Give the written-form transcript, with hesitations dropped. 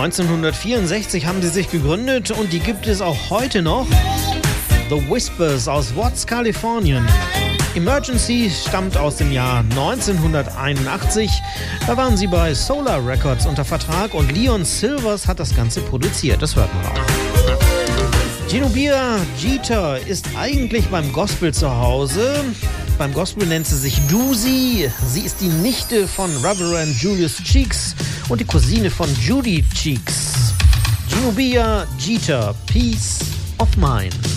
1964 haben sie sich gegründet und die gibt es auch heute noch. The Whispers aus Watts, Kalifornien. Emergency stammt aus dem Jahr 1981. Da waren sie bei Solar Records unter Vertrag und Leon Silvers hat das Ganze produziert. Das hört man auch. Genovia Jeter ist eigentlich beim Gospel zu Hause. Beim Gospel nennt sie sich Doozy. Sie ist die Nichte von Reverend Julius Cheeks und die Cousine von Judy Cheeks. Genovia Jeter, Peace of Mind.